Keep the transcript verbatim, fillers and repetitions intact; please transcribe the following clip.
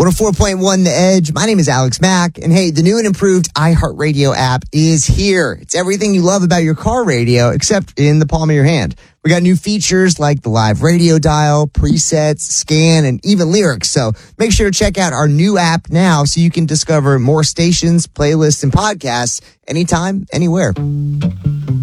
one oh four point one The Edge. My name is Alex Mack. And hey, the new and improved iHeartRadio app is here. It's everything you love about your car radio, except in the palm of your hand. We got new features like the live radio dial, presets, scan, and even lyrics. So make sure to check out our new app now so you can discover more stations, playlists, and podcasts anytime, anywhere.